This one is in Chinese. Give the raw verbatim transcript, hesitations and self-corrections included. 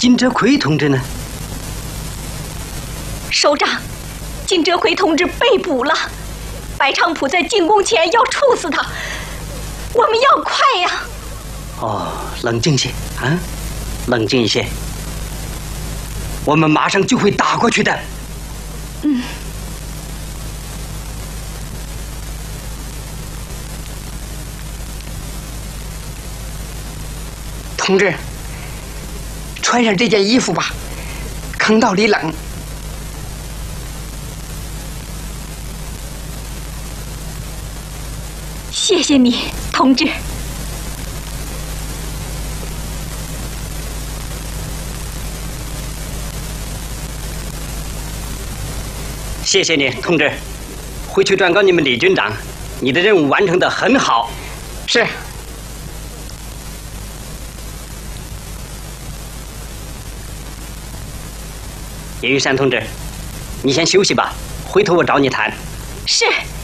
金哲奎同志呢？ 首长，金哲奎同志被捕了，白长普在进宫前要处死他，我们要快呀！ 哦，冷静些啊，冷静一些，我们马上就会打过去的。 嗯。 同志，穿上这件衣服吧，坑道里冷。 谢谢你，同志。 谢谢你，同志。回去转告你们李军长，你的任务完成得很好。 是。 叶玉山同志，你先休息吧，回头我找你谈。 是。